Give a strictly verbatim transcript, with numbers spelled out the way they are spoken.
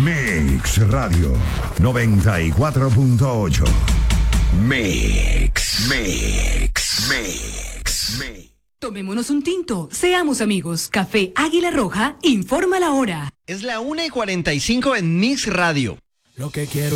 Mix Radio noventa y cuatro punto ocho. Mix, Mix, Mix, Mix. Tomémonos un tinto, seamos amigos. Café Águila Roja informa la hora. Es la una y cuarenta y cinco en Mix Radio. Lo que quiero